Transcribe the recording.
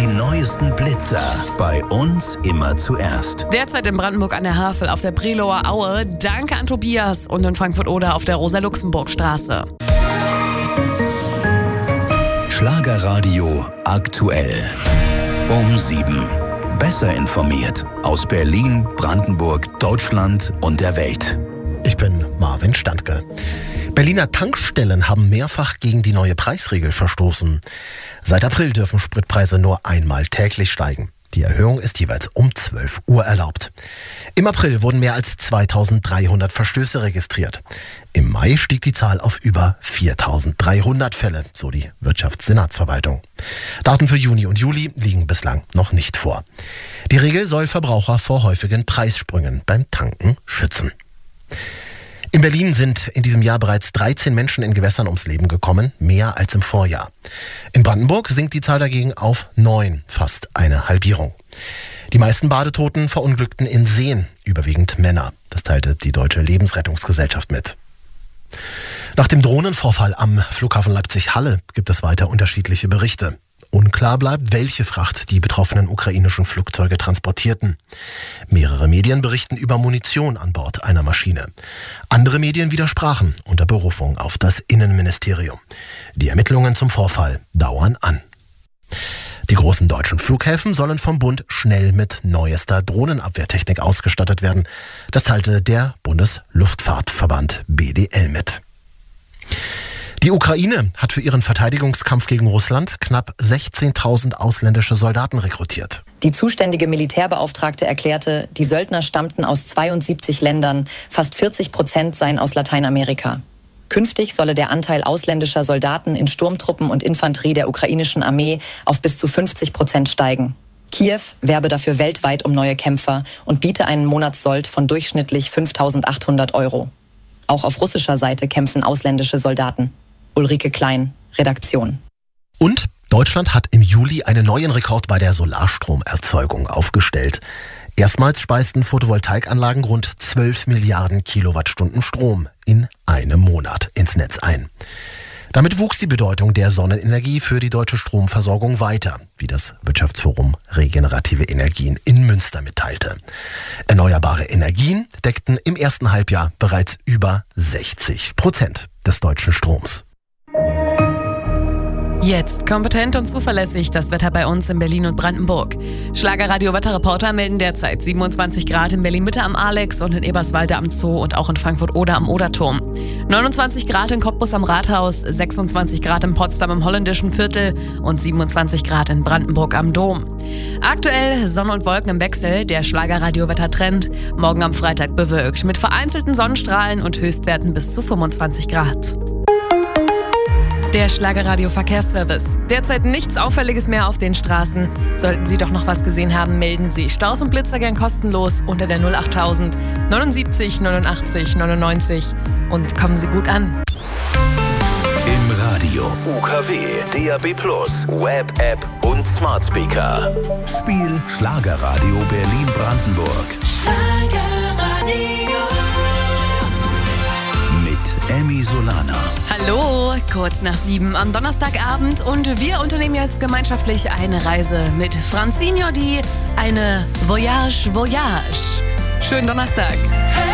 Die neuesten Blitzer. Bei uns immer zuerst. Derzeit in Brandenburg an der Havel auf der Preloer Aue. Danke an Tobias. Und in Frankfurt-Oder auf der Rosa-Luxemburg-Straße. Schlagerradio aktuell. Um 7. Besser informiert. Aus Berlin, Brandenburg, Deutschland und der Welt. Ich bin Marvin Standke. Berliner Tankstellen haben mehrfach gegen die neue Preisregel verstoßen. Seit April dürfen Spritpreise nur einmal täglich steigen. Die Erhöhung ist jeweils um 12 Uhr erlaubt. Im April wurden mehr als 2300 Verstöße registriert. Im Mai stieg die Zahl auf über 4300 Fälle, so die Wirtschaftssenatsverwaltung. Daten für Juni und Juli liegen bislang noch nicht vor. Die Regel soll Verbraucher vor häufigen Preissprüngen beim Tanken schützen. In Berlin sind in diesem Jahr bereits 13 Menschen in Gewässern ums Leben gekommen, mehr als im Vorjahr. In Brandenburg sinkt die Zahl dagegen auf 9, fast eine Halbierung. Die meisten Badetoten verunglückten in Seen, überwiegend Männer. Das teilte die Deutsche Lebensrettungsgesellschaft mit. Nach dem Drohnenvorfall am Flughafen Leipzig-Halle gibt es weiter unterschiedliche Berichte. Unklar bleibt, welche Fracht die betroffenen ukrainischen Flugzeuge transportierten. Mehrere Medien berichten über Munition an Bord einer Maschine. Andere Medien widersprachen unter Berufung auf das Innenministerium. Die Ermittlungen zum Vorfall dauern an. Die großen deutschen Flughäfen sollen vom Bund schnell mit neuester Drohnenabwehrtechnik ausgestattet werden. Das teilte der Bundesluftfahrtverband BDL mit. Die Ukraine hat für ihren Verteidigungskampf gegen Russland knapp 16.000 ausländische Soldaten rekrutiert. Die zuständige Militärbeauftragte erklärte, die Söldner stammten aus 72 Ländern, fast 40% seien aus Lateinamerika. Künftig solle der Anteil ausländischer Soldaten in Sturmtruppen und Infanterie der ukrainischen Armee auf bis zu 50% steigen. Kiew werbe dafür weltweit um neue Kämpfer und biete einen Monatssold von durchschnittlich 5.800 €. Auch auf russischer Seite kämpfen ausländische Soldaten. Ulrike Klein, Redaktion. Und Deutschland hat im Juli einen neuen Rekord bei der Solarstromerzeugung aufgestellt. Erstmals speisten Photovoltaikanlagen rund 12 Milliarden Kilowattstunden Strom in einem Monat ins Netz ein. Damit wuchs die Bedeutung der Sonnenenergie für die deutsche Stromversorgung weiter, wie das Wirtschaftsforum Regenerative Energien in Münster mitteilte. Erneuerbare Energien deckten im ersten Halbjahr bereits über 60% des deutschen Stroms. Jetzt kompetent und zuverlässig das Wetter bei uns in Berlin und Brandenburg. Schlagerradio-Wetterreporter melden derzeit 27 Grad in Berlin-Mitte am Alex und in Eberswalde am Zoo und auch in Frankfurt-Oder am Oderturm. 29 Grad in Cottbus am Rathaus, 26 Grad in Potsdam im Holländischen Viertel und 27 Grad in Brandenburg am Dom. Aktuell Sonne und Wolken im Wechsel, der Schlagerradio-Wettertrend. Morgen am Freitag bewölkt mit vereinzelten Sonnenstrahlen und Höchstwerten bis zu 25 Grad. Der Schlagerradio-Verkehrsservice. Derzeit nichts Auffälliges mehr auf den Straßen. Sollten Sie doch noch was gesehen haben, melden Sie Staus und Blitzer gern kostenlos unter der 08000 79 89 99 und kommen Sie gut an. Im Radio, UKW, DAB+, Web-App und Smart Speaker. Spiel Schlagerradio Berlin-Brandenburg. Emmy Solana. Hallo, kurz nach 7 am Donnerstagabend und wir unternehmen jetzt gemeinschaftlich eine Reise mit Francine Jordi, eine Voyage. Schönen Donnerstag.